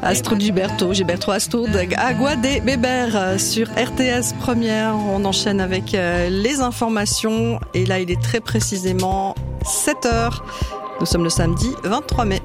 Astrud Gilberto Astrud, Agua de Beber sur RTS Première. On enchaîne avec les informations et là il est très précisément 7h. Nous sommes le samedi 23 mai.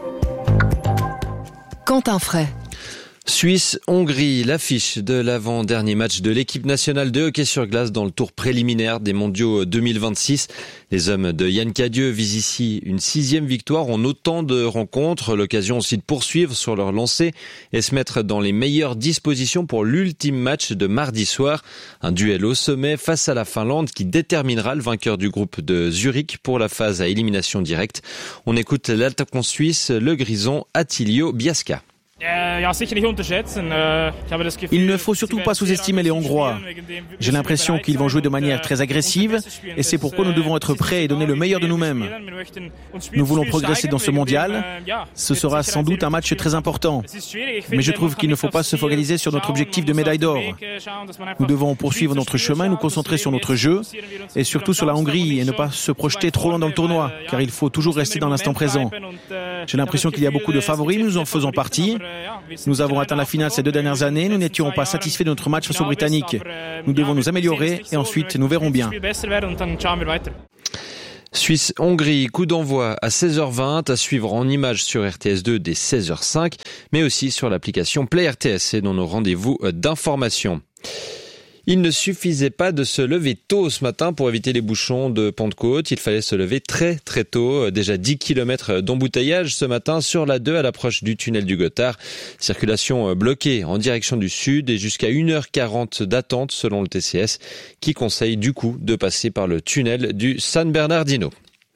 Quentin Fray. Suisse-Hongrie, l'affiche de l'avant-dernier match de l'équipe nationale de hockey sur glace dans le tour préliminaire des mondiaux 2026. Les hommes de Yann Cadieux visent ici une 6e victoire en autant de rencontres. L'occasion aussi de poursuivre sur leur lancée et se mettre dans les meilleures dispositions pour l'ultime match de mardi soir. Un duel au sommet face à la Finlande qui déterminera le vainqueur du groupe de Zurich pour la phase à élimination directe. On écoute l'attaquant suisse, le grison Attilio Biasca. Il ne faut surtout pas sous-estimer les Hongrois. J'ai l'impression qu'ils vont jouer de manière très agressive et c'est pourquoi nous devons être prêts et donner le meilleur de nous-mêmes. Nous voulons progresser dans ce mondial. Ce sera sans doute un match très important. Mais je trouve qu'il ne faut pas se focaliser sur notre objectif de médaille d'or. Nous devons poursuivre notre chemin, nous concentrer sur notre jeu et surtout sur la Hongrie et ne pas se projeter trop loin dans le tournoi car il faut toujours rester dans l'instant présent. J'ai l'impression qu'il y a beaucoup de favoris, nous en faisons partie. Nous avons atteint la finale ces 2 dernières années, nous n'étions pas satisfaits de notre match face aux Britanniques. Nous devons nous améliorer et ensuite nous verrons bien. Suisse-Hongrie, coup d'envoi à 16h20, à suivre en images sur RTS2 dès 16h05, mais aussi sur l'application Play RTS et dans nos rendez-vous d'information. Il ne suffisait pas de se lever tôt ce matin pour éviter les bouchons de Pentecôte. Il fallait se lever très très tôt. Déjà 10 km d'embouteillage ce matin sur la 2 à l'approche du tunnel du Gothard. Circulation bloquée en direction du sud et jusqu'à 1h40 d'attente selon le TCS qui conseille du coup de passer par le tunnel du San Bernardino.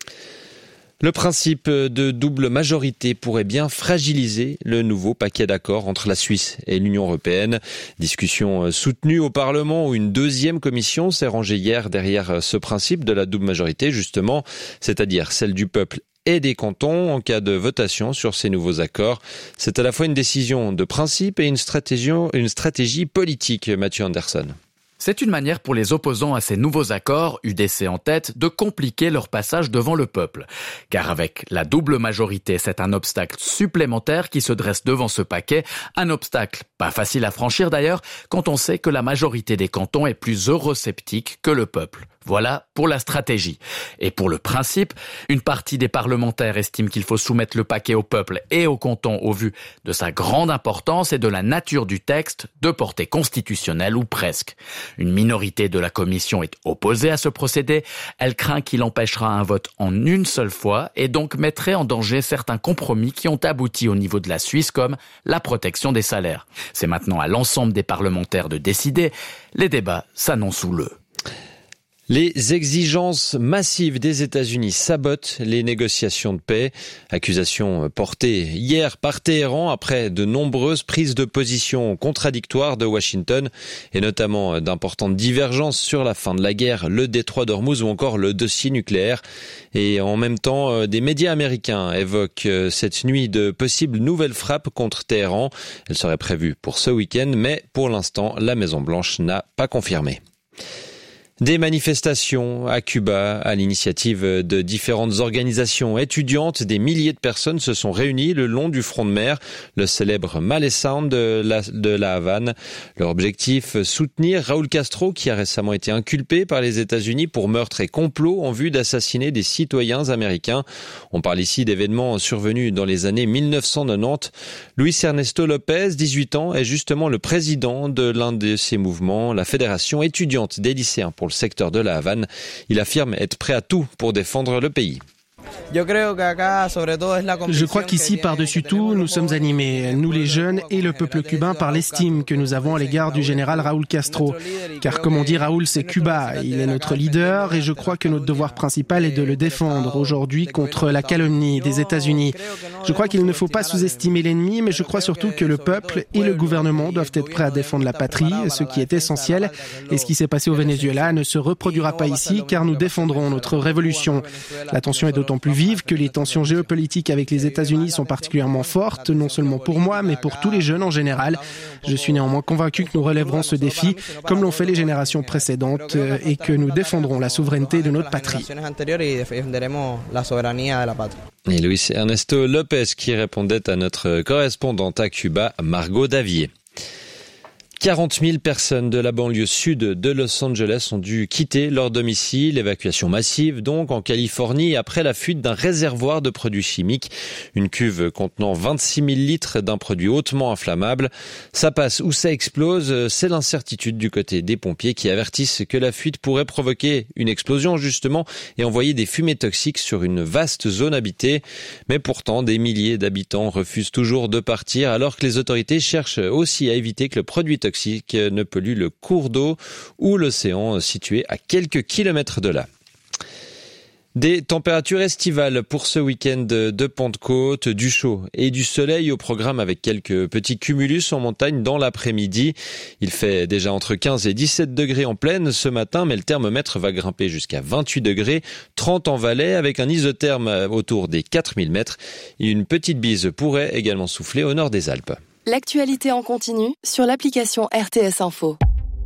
Le principe de double majorité pourrait bien fragiliser le nouveau paquet d'accords entre la Suisse et l'Union européenne. Discussion soutenue au Parlement où une 2e commission s'est rangée hier derrière ce principe de la double majorité justement, c'est-à-dire celle du peuple et des cantons en cas de votation sur ces nouveaux accords. C'est à la fois une décision de principe et une stratégie politique, Mathieu Anderson. C'est une manière pour les opposants à ces nouveaux accords, UDC en tête, de compliquer leur passage devant le peuple. Car avec la double majorité, c'est un obstacle supplémentaire qui se dresse devant ce paquet. Un obstacle pas facile à franchir d'ailleurs, quand on sait que la majorité des cantons est plus eurosceptique que le peuple. Voilà pour la stratégie. Et pour le principe, une partie des parlementaires estime qu'il faut soumettre le paquet au peuple et au canton au vu de sa grande importance et de la nature du texte, de portée constitutionnelle ou presque. Une minorité de la commission est opposée à ce procédé. Elle craint qu'il empêchera un vote en une seule fois et donc mettrait en danger certains compromis qui ont abouti au niveau de la Suisse comme la protection des salaires. C'est maintenant à l'ensemble des parlementaires de décider. Les débats s'annoncent houleux. Les exigences massives des États-Unis sabotent les négociations de paix. Accusation portée hier par Téhéran après de nombreuses prises de position contradictoires de Washington et notamment d'importantes divergences sur la fin de la guerre, le détroit d'Ormuz ou encore le dossier nucléaire. Et en même temps, des médias américains évoquent cette nuit de possibles nouvelles frappes contre Téhéran. Elles seraient prévues pour ce week-end, mais pour l'instant, la Maison-Blanche n'a pas confirmé. Des manifestations à Cuba à l'initiative de différentes organisations étudiantes. Des milliers de personnes se sont réunies le long du front de mer, le célèbre Male Sound de la Havane. Leur objectif, soutenir Raúl Castro qui a récemment été inculpé par les États-Unis pour meurtre et complot en vue d'assassiner des citoyens américains. On parle ici d'événements survenus dans les années 1990. Luis Ernesto Lopez, 18 ans, est justement le président de l'un de ces mouvements, la Fédération étudiante des lycéens pour le secteur de la Havane. Il affirme être prêt à tout pour défendre le pays. Je crois qu'ici, par-dessus tout, nous sommes animés, nous les jeunes et le peuple cubain, par l'estime que nous avons à l'égard du général Raúl Castro. Car comme on dit, Raúl, c'est Cuba, il est notre leader et je crois que notre devoir principal est de le défendre aujourd'hui contre la calomnie des États-Unis. Je crois qu'il ne faut pas sous-estimer l'ennemi, mais je crois surtout que le peuple et le gouvernement doivent être prêts à défendre la patrie, ce qui est essentiel. Et ce qui s'est passé au Venezuela ne se reproduira pas ici, car nous défendrons notre révolution. La tension est d'autant d'autant plus vive que les tensions géopolitiques avec les États-Unis sont particulièrement fortes, non seulement pour moi, mais pour tous les jeunes en général. Je suis néanmoins convaincu que nous relèverons ce défi, comme l'ont fait les générations précédentes, et que nous défendrons la souveraineté de notre patrie. Et Luis Ernesto Lopez qui répondait à notre correspondante à Cuba, Margot Davier. 40 000 personnes de la banlieue sud de Los Angeles ont dû quitter leur domicile. Évacuation massive donc en Californie après la fuite d'un réservoir de produits chimiques. Une cuve contenant 26 000 litres d'un produit hautement inflammable. Ça passe ou ça explose, c'est l'incertitude du côté des pompiers qui avertissent que la fuite pourrait provoquer une explosion justement et envoyer des fumées toxiques sur une vaste zone habitée. Mais pourtant, des milliers d'habitants refusent toujours de partir alors que les autorités cherchent aussi à éviter que le produit toxique ne pollue le cours d'eau ou l'océan situé à quelques kilomètres de là. Des températures estivales pour ce week-end de Pentecôte, du chaud et du soleil au programme avec quelques petits cumulus en montagne dans l'après-midi. Il fait déjà entre 15 et 17 degrés en plaine ce matin, mais le thermomètre va grimper jusqu'à 28 degrés, 30 en Valais avec un isotherme autour des 4000 mètres. Et une petite bise pourrait également souffler au nord des Alpes. L'actualité en continu sur l'application RTS Info.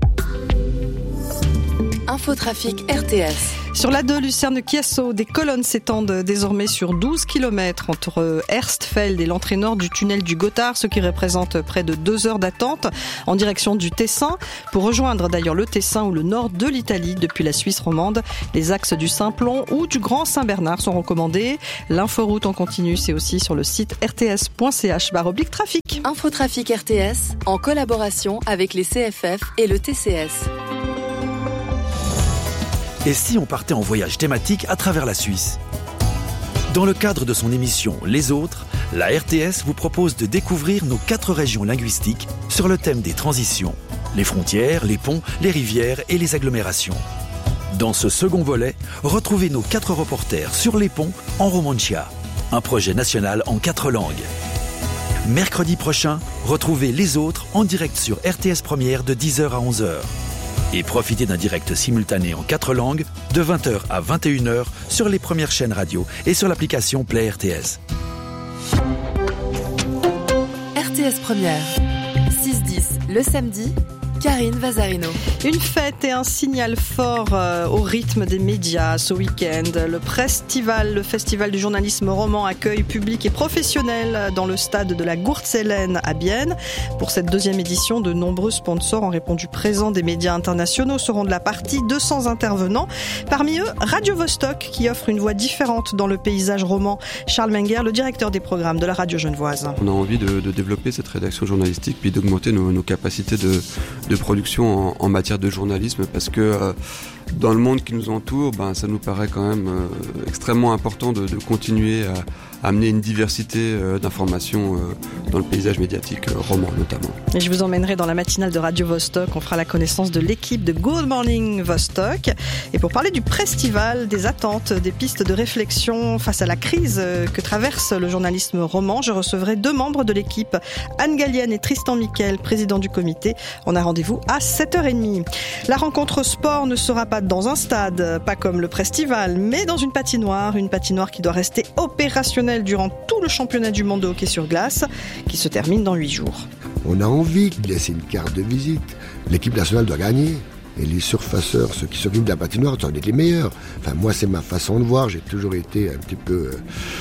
Infotrafic RTS. Sur l'A2 Lucerne-Chiasso, des colonnes s'étendent désormais sur 12 km entre Erstfeld et l'entrée nord du tunnel du Gothard, ce qui représente près de 2 heures d'attente en direction du Tessin. Pour rejoindre d'ailleurs le Tessin ou le nord de l'Italie depuis la Suisse romande, les axes du Simplon ou du Grand Saint-Bernard sont recommandés. L'inforoute en continu, c'est aussi sur le site rts.ch/trafic. Infotrafic RTS en collaboration avec les CFF et le TCS. Et si on partait en voyage thématique à travers la Suisse ? Dans le cadre de son émission Les Autres, la RTS vous propose de découvrir nos 4 régions linguistiques sur le thème des transitions, les frontières, les ponts, les rivières et les agglomérations. Dans ce second volet, retrouvez nos 4 reporters sur les ponts en Romancia, un projet national en 4 langues. Mercredi prochain, retrouvez Les Autres en direct sur RTS Première de 10h à 11h. Et profitez d'un direct simultané en 4 langues de 20h à 21h sur les premières chaînes radio et sur l'application Play RTS. RTS Première, 6-10 le samedi, Karine Vazarino. Une fête et un signal fort au rythme des médias ce week-end. Le Prestival, le festival du journalisme roman, accueille public et professionnel dans le stade de la Gurtzellen à Bienne. Pour cette 2e édition, de nombreux sponsors ont répondu présents. Des médias internationaux seront de la partie, 200 intervenants. Parmi eux, Radio Vostok qui offre une voix différente dans le paysage roman. Charles Menger, le directeur des programmes de la radio genevoise. On a envie de développer cette rédaction journalistique puis d'augmenter nos capacités de production en matière de journalisme parce que dans le monde qui nous entoure, ça nous paraît quand même extrêmement important de continuer à amener une diversité d'informations dans le paysage médiatique roman notamment. Et je vous emmènerai dans la matinale de Radio Vostok. On fera la connaissance de l'équipe de Good Morning Vostok. Et pour parler du Prestival, des attentes, des pistes de réflexion face à la crise que traverse le journalisme roman, je recevrai 2 membres de l'équipe, Anne Gallienne et Tristan Miquel, président du comité. On a rendez-vous à 7h30. La rencontre sport ne sera pas dans un stade, pas comme le Prestival, mais dans une patinoire qui doit rester opérationnelle durant tout le championnat du monde de hockey sur glace, qui se termine dans 8 jours. On a envie de laisser une carte de visite. L'équipe nationale doit gagner. Et les surfaceurs, ceux qui s'occupent de la patinoire, doivent être les meilleurs. Enfin, moi, c'est ma façon de voir. J'ai toujours été un petit peu...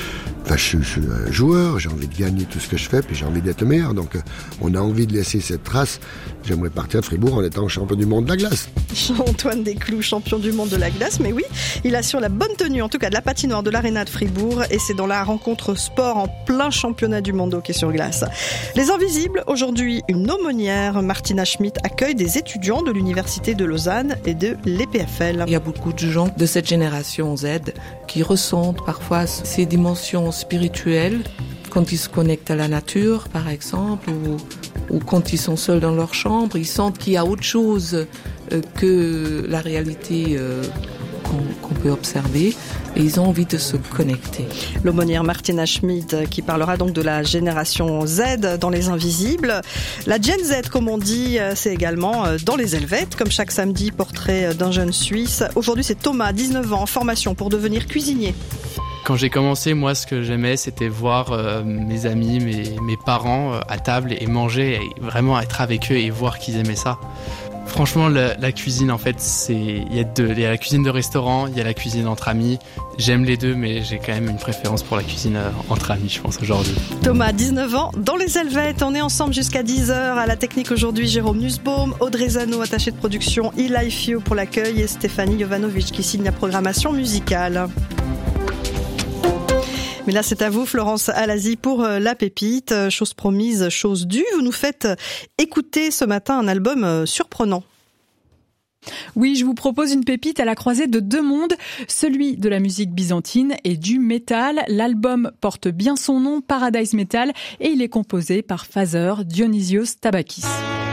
je suis un joueur, j'ai envie de gagner tout ce que je fais, puis j'ai envie d'être le meilleur. Donc, on a envie de laisser cette trace. J'aimerais partir de Fribourg en étant champion du monde de la glace. Antoine Desclous, champion du monde de la glace, mais oui, il assure la bonne tenue, en tout cas de la patinoire de l'Arena de Fribourg, et c'est dans la rencontre sport en plein championnat du monde de hockey sur glace. Les Invisibles, aujourd'hui une aumônière, Martina Schmidt, accueille des étudiants de l'Université de Lausanne et de l'EPFL. Il y a beaucoup de gens de cette génération Z qui ressentent parfois ces dimensions spirituelles quand ils se connectent à la nature, par exemple, ou quand ils sont seuls dans leur chambre, ils sentent qu'il y a autre chose que la réalité qu'on peut observer et ils ont envie de se connecter. L'aumônière Martina Schmidt qui parlera donc de la génération Z dans Les Invisibles. La Gen Z, comme on dit, c'est également dans Les Helvètes, comme chaque samedi, portrait d'un jeune Suisse. Aujourd'hui, c'est Thomas, 19 ans, en formation pour devenir cuisinier. Quand j'ai commencé, moi, ce que j'aimais, c'était voir mes amis, mes parents à table et manger, et vraiment être avec eux et voir qu'ils aimaient ça. Franchement, la cuisine, en fait, il y a la cuisine de restaurant, il y a la cuisine entre amis. J'aime les deux, mais j'ai quand même une préférence pour la cuisine entre amis, je pense, aujourd'hui. Thomas, 19 ans, dans les Helvètes. On est ensemble jusqu'à 10h. À la technique aujourd'hui, Jérôme Nussbaum, Audrey Zano, attachée de production, Eli Fio pour l'accueil et Stéphanie Jovanovic qui signe la programmation musicale. Mais là, c'est à vous, Florence Alazi, pour la pépite. Chose promise, chose due. Vous nous faites écouter ce matin un album surprenant. Oui, je vous propose une pépite à la croisée de deux mondes, celui de la musique byzantine et du métal. L'album porte bien son nom, Paradise Metal, et il est composé par Father Dionysios Tabakis.